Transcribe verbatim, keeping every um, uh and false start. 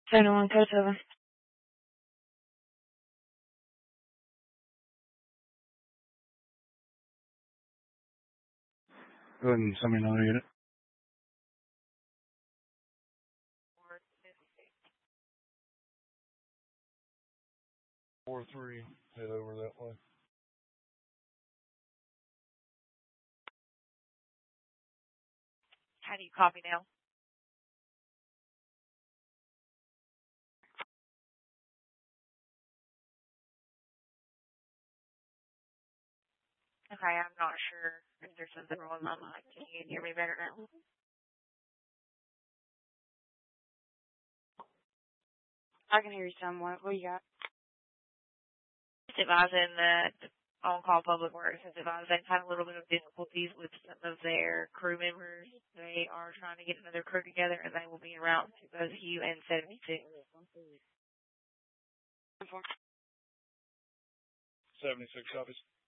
ten oh one code seven. Go ahead and send me another unit. Four three, head over that way. How do you copy now? Okay, I'm not sure if there's something wrong with my mic. Can you hear me better now? I can hear you somewhat. What do you got? Just advising that on-call public works is advising they've had a little bit of difficulties with some of their crew members. They are trying to get another crew together, and they will be en route to both Hugh and seventy-six. seventy-six copies.